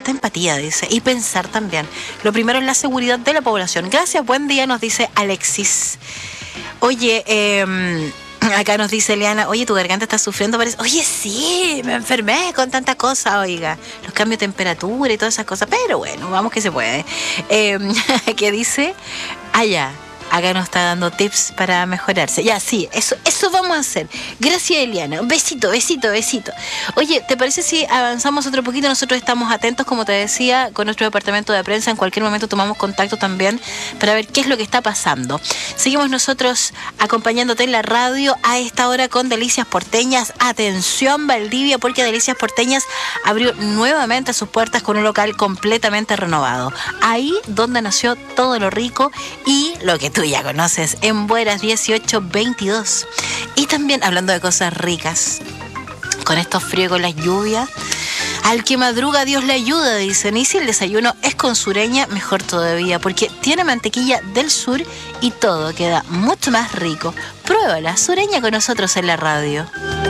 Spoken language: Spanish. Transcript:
harta empatía, dice, y pensar también. Lo primero es la seguridad de la población. Gracias, buen día, nos dice Alexis. Oye, acá nos dice Eliana, oye, tu garganta está sufriendo, parece. Oye, sí, me enfermé con tanta cosa, oiga. Los cambios de temperatura y todas esas cosas. Pero bueno, vamos que se puede. ¿Qué dice? Allá. Acá nos está dando tips para mejorarse. Ya, sí, eso vamos a hacer. Gracias, Eliana. Besito. Oye, ¿te parece si avanzamos otro poquito? Nosotros estamos atentos, como te decía, con nuestro departamento de prensa. En cualquier momento tomamos contacto también para ver qué es lo que está pasando. Seguimos nosotros acompañándote en la radio a esta hora con Delicias Porteñas. Atención, Valdivia, porque Delicias Porteñas abrió nuevamente sus puertas con un local completamente renovado. Ahí donde nació todo lo rico y lo que tú ya conoces, en Bueras 1822. Y también hablando de cosas ricas, con estos fríos, con las lluvias, al que madruga Dios le ayuda, dicen. Y si el desayuno es con Sureña, mejor todavía, porque tiene mantequilla del sur y todo queda mucho más rico. Pruébala, Sureña con nosotros en la radio.